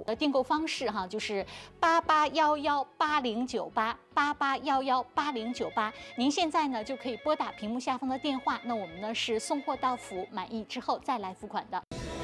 订购方式哈，就是8811809888118098。您现在呢就可以拨打屏幕下方的电话，那我们呢是送货到府，满意之后再来付款的。